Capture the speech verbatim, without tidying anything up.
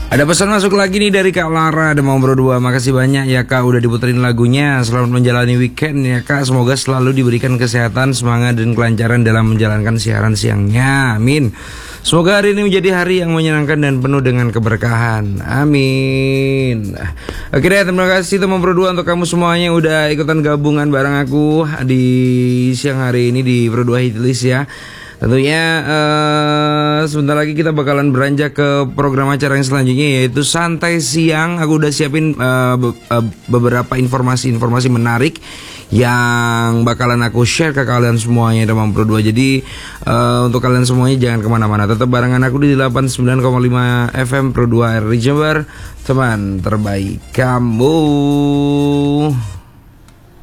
Ada pesan masuk lagi nih dari Kak Lara Demam Berdua. Makasih banyak ya Kak udah diputerin lagunya. Selamat menjalani weekend ya Kak. Semoga selalu diberikan kesehatan, semangat dan kelancaran dalam menjalankan siaran siangnya. Amin. Semoga hari ini menjadi hari yang menyenangkan dan penuh dengan keberkahan. Amin. Oke deh, terima kasih teman berdua untuk kamu semuanya udah ikutan gabungan bareng aku di siang hari ini di Berdua Hitlist ya. Tentunya uh, sebentar lagi kita bakalan beranjak ke program acara yang selanjutnya, yaitu Santai Siang. Aku udah siapin uh, be uh, beberapa informasi-informasi menarik yang bakalan aku share ke kalian semuanya teman Pro dua. Jadi uh, untuk kalian semuanya jangan kemana-mana, tetap barengan aku di delapan puluh sembilan koma lima F M Pro dua R I Jember, teman terbaik kamu.